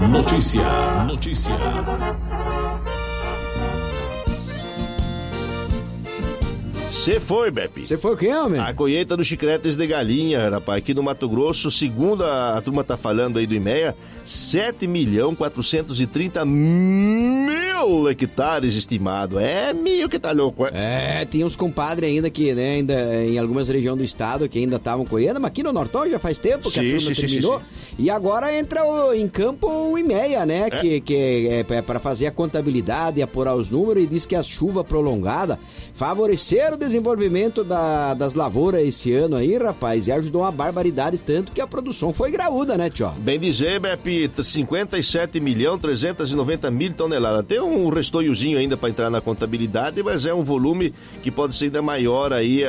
Notícia. Você foi, Beppe? Você foi o quê, homem? A colheita dos chicletes de galinha, rapaz, aqui no Mato Grosso, segundo a turma tá falando aí do IMEA, 7.430.000 hectares estimado. É mil que tá louco, tinha uns compadres ainda que, né, ainda em algumas regiões do estado que ainda estavam colhendo, mas aqui no Nortão já faz tempo que a turma terminou. Sim. E agora entra em campo o IMEA, né, que é para fazer a contabilidade e apurar os números, e diz que a chuva prolongada favoreceram o desenvolvimento das lavouras esse ano aí, rapaz, e ajudou uma barbaridade, tanto que a produção foi graúda, né, tio? Bem dizer, Beppe, 57.390.000 toneladas. Tem um restoiozinho ainda para entrar na contabilidade, mas é um volume que pode ser ainda maior aí,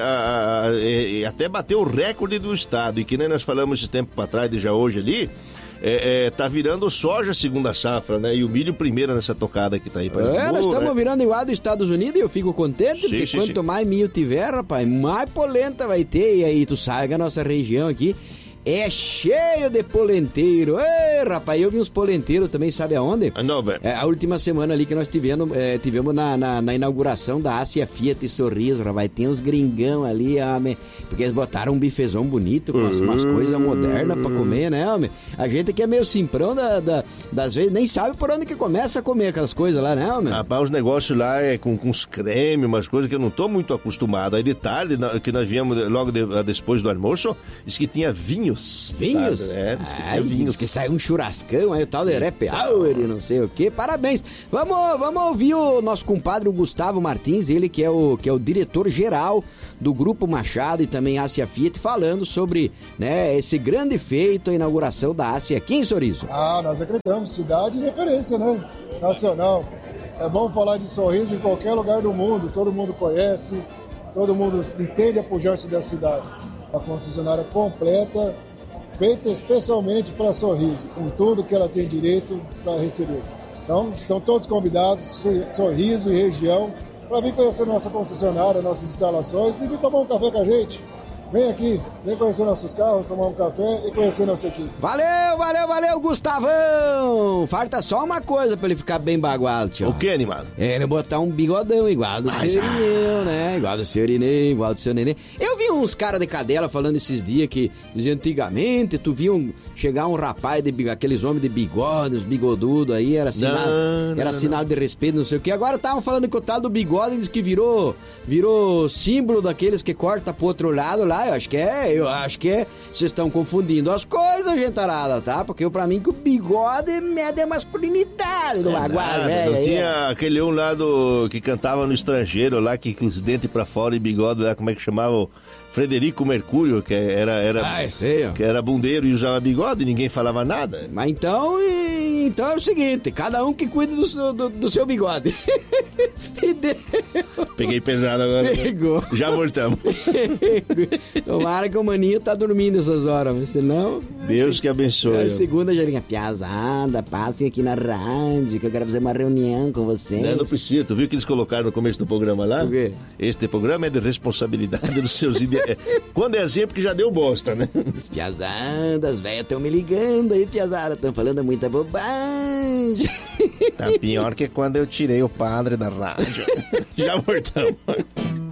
até bater o recorde do estado. E que nem nós falamos esse tempo para trás, de já hoje ali, tá virando soja segunda safra, né? E o milho primeira nessa tocada que tá aí. Nós estamos virando igual dos Estados Unidos, e eu fico contente, porque quanto mais milho tiver, rapaz, mais polenta vai ter. E aí tu sabe que a nossa região aqui é cheio de polenteiro. Ei, rapaz, eu vi uns polenteiros também, sabe aonde? Não, velho. A última semana ali que nós tivemos na inauguração da Ásia Fiat Sorriso, rapaz. Tem uns gringão ali, homem, porque eles botaram um bifezão bonito com umas coisas modernas pra comer, né, homem? A gente aqui é meio simprão das vezes, nem sabe por onde que começa a comer aquelas coisas lá, né, homem? Rapaz, os negócios lá é com uns cremes, umas coisas que eu não tô muito acostumado. Aí de tarde, que nós viemos logo depois do almoço, disse que tinha vinhos. Vinhos? Vinhos. Diz que sai um churrascão, aí o tal de Happy Hour e não sei o que. Parabéns. Vamos ouvir o nosso compadre, o Gustavo Martins, ele que é o diretor-geral do Grupo Machado e também Ásia Fiat, falando sobre, né, esse grande feito, a inauguração da Ásia aqui em Sorriso. Nós acreditamos, cidade de referência, né? Nacional. É bom falar de Sorriso em qualquer lugar do mundo, todo mundo conhece, todo mundo entende a pujança da cidade. A concessionária completa, feita especialmente para Sorriso, com tudo que ela tem direito para receber. Então, estão todos convidados, Sorriso e região, para vir conhecer nossa concessionária, nossas instalações e vir tomar um café com a gente. Vem aqui, vem conhecer nossos carros, tomar um café e conhecer nossa equipe. Valeu, Gustavão! Falta só uma coisa pra ele ficar bem baguado, tio. O que, animado? Ele botar um bigodão igual do seu Irineu, né? Igual do seu Irineu, igual do seu Nenê. Eu vi uns caras de cadela falando esses dias que, antigamente, tu via chegar um rapaz, aqueles homens de bigode, os bigodudos aí, era sinal de respeito, não sei o que. Agora estavam falando que o tal do bigode diz que virou símbolo daqueles que corta pro outro lado lá. Eu acho que é. Vocês estão confundindo as coisas, gentarada, tá? Porque pra mim que o bigode mede a masculinidade do bagual, velho. Não tinha aquele um lá que cantava no estrangeiro lá, que com os dentes pra fora e bigode lá, como é que chamava? Frederico Mercúrio, que era bundeiro e usava bigode e ninguém falava nada. Mas então é o seguinte, cada um que cuida do seu bigode. Peguei pesado agora. Pegou. Já voltamos. Tomara que o maninho tá dormindo essas horas, mas senão... Deus que abençoe. Segunda já vinha, piazada, passem aqui na rádio, que eu quero fazer uma reunião com vocês. Não precisa, tu viu que eles colocaram no começo do programa lá? O quê? Este programa é de responsabilidade dos seus ideais. Quando é assim é porque já deu bosta, né? As piazadas, velho, estão me ligando aí, piazada, estão falando muita bobagem. Tá pior que quando eu tirei o padre da rádio. Já voltamos.